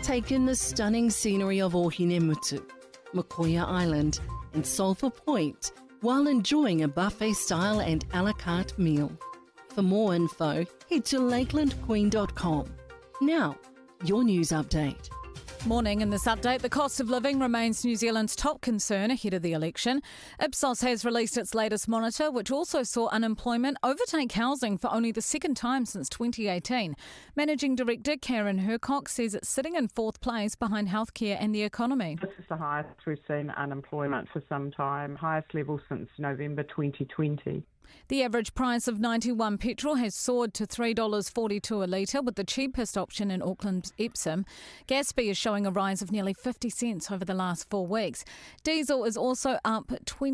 Take in the stunning scenery of Ohinemutu, Makoia Island and Sulphur Point while enjoying a buffet-style and a la carte meal. For more info, head to lakelandqueen.com. Now, your news update. Morning. In this update, the cost of living remains New Zealand's top concern ahead of the election. Ipsos has released its latest monitor, which also saw unemployment overtake housing for only the second time since 2018. Managing Director Karen Hercock says it's sitting in fourth place behind healthcare and the economy. This is the highest we've seen unemployment for some time, highest level since November 2020. The average price of 91 petrol has soared to $3.42 a litre, with the cheapest option in Auckland's Epsom. Gaspy is showing a rise of nearly 50 cents over the last 4 weeks. Diesel is also up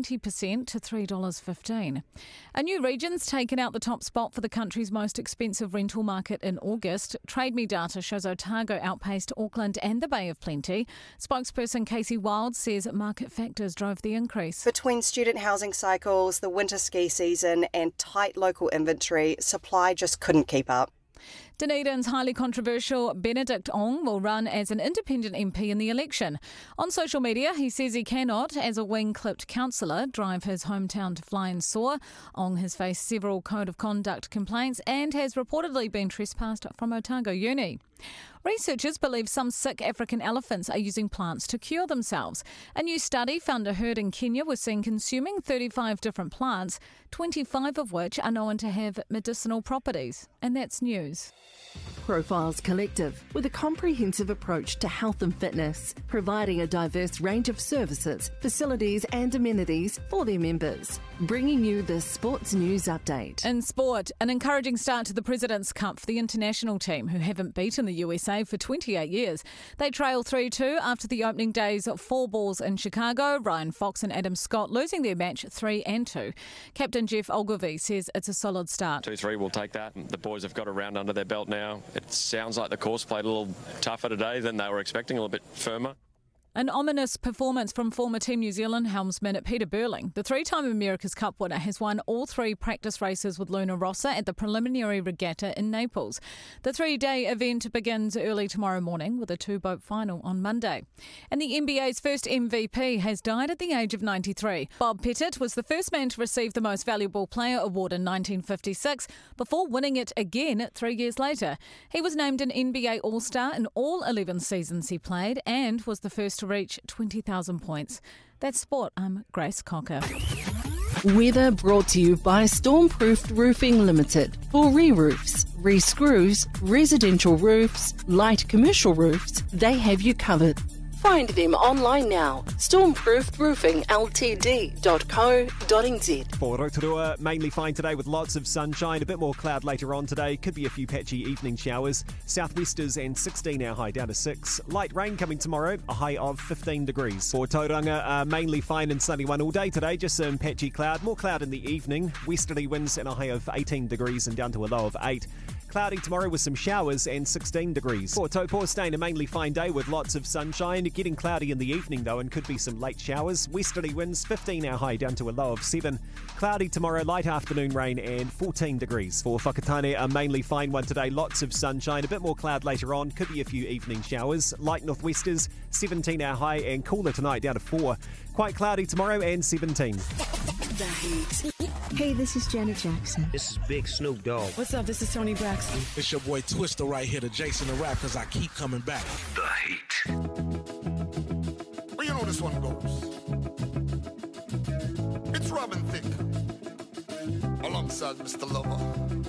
20% to $3.15. A new region's taken out the top spot for the country's most expensive rental market in August. Trade Me data shows Otago outpaced Auckland and the Bay of Plenty. Spokesperson Casey Wild says market factors drove the increase. Between student housing cycles, the winter ski season and tight local inventory, supply just couldn't keep up. Dunedin's highly controversial Benedict Ong will run as an independent MP in the election. On social media, he says he cannot, as a wing-clipped councillor, drive his hometown to fly and soar. Ong has faced several code of conduct complaints and has reportedly been trespassed from Otago Uni. Researchers believe some sick African elephants are using plants to cure themselves. A new study found a herd in Kenya was seen consuming 35 different plants, 25 of which are known to have medicinal properties. And that's news. Profiles Collective, with a comprehensive approach to health and fitness, providing a diverse range of services, facilities and amenities for their members. Bringing you the Sports News Update. In sport, an encouraging start to the President's Cup for the international team, who haven't beaten the USA for 28 years. They trail 3-2 after the opening day's 4 balls in Chicago, Ryan Fox and Adam Scott losing their match 3-2. Captain Jeff Ogilvie says it's a solid start. 2-3, we'll take that. The boys have got a round under their belt now. It sounds like the course played a little tougher today than they were expecting, a little bit firmer. An ominous performance from former Team New Zealand helmsman Peter Burling. The 3-time America's Cup winner has won all 3 practice races with Luna Rossa at the preliminary regatta in Naples. The 3-day event begins early tomorrow morning with a 2-boat final on Monday. And the NBA's first MVP has died at the age of 93. Bob Pettit was the first man to receive the Most Valuable Player award in 1956 before winning it again 3 years later. He was named an NBA All-Star in all 11 seasons he played and was the first to reach 20,000 points. That's sport. I'm Grace Cocker. Weather brought to you by Stormproofed Roofing Limited. For re-roofs, re-screws, residential roofs, light commercial roofs, they have you covered. Find them online now. Stormproofedroofingltd.co.nz. For Rotorua, mainly fine today with lots of sunshine. A bit more cloud later on today. Could be a few patchy evening showers. Southwesters and 16 our high down to 6. Light rain coming tomorrow, a high of 15 degrees. For Tauranga, mainly fine and sunny one all day today. Just some patchy cloud. More cloud in the evening. Westerly winds and a high of 18 degrees and down to a low of 8. Cloudy tomorrow with some showers and 16 degrees. For Taupo, staying a mainly fine day with lots of sunshine. Getting cloudy in the evening though and could be some late showers. Westerly winds, 15 our high down to a low of 7. Cloudy tomorrow, light afternoon rain and 14 degrees. For Whakatane, a mainly fine one today. Lots of sunshine, a bit more cloud later on. Could be a few evening showers. Light northwesters, 17 our high and cooler tonight down to 4. Quite cloudy tomorrow and 17. The Heat. Hey, this is Janet Jackson. This is Big Snoop Dogg. What's up? This is Tony Braxton. It's your boy Twister right here, the Jason the Rap, because I keep coming back. The Heat. Well, you know this one goes. It's Robin Thicke alongside Mr. Lover.